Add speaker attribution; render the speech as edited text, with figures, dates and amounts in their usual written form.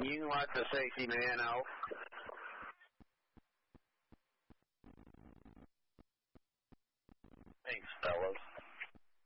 Speaker 1: You can let the safety man out.
Speaker 2: Thanks, fellas.